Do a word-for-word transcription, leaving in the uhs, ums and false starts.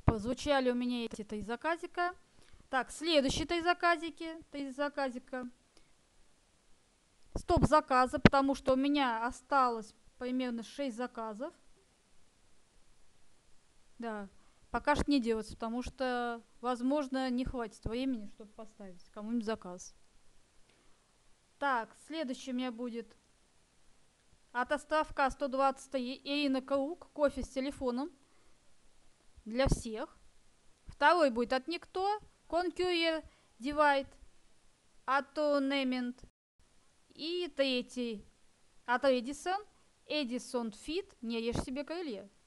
Прозвучали у меня эти три заказика. Так, следующие три заказики. Три заказика. Стоп заказа, потому что у меня осталось примерно шесть заказов. Да, пока что не делается, потому что, возможно, не хватит времени, чтобы поставить кому-нибудь заказ. Так, следующий у меня будет от островка сто двадцать три Ирина Круг, кофе с телефоном для всех. Второй будет от Никто, Concurier Divide, Attunement. И третий от Эдисон, Эдисон Fit, не ешь себе крылья.